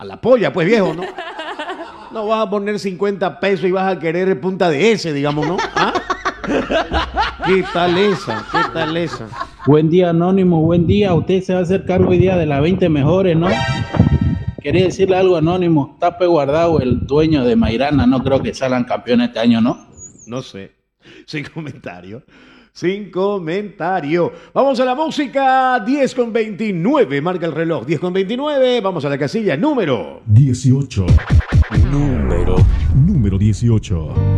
A la polla, pues viejo, ¿no? No vas a poner 50 pesos y vas a querer punta de ese, digamos, ¿no? ¿Ah? ¿Qué tal esa? ¿Qué tal esa? Buen día, Anónimo, buen día. Usted se va a hacer cargo hoy día de las 20 mejores, ¿no? Quería decirle algo, Anónimo. Tape Guardado, el dueño de Mairana, no creo que salgan campeones este año, ¿no? No sé. Sin comentario. Sin comentario. Vamos a la música. 10:29. Marca el reloj. 10:29. Vamos a la casilla número 18. Número 18.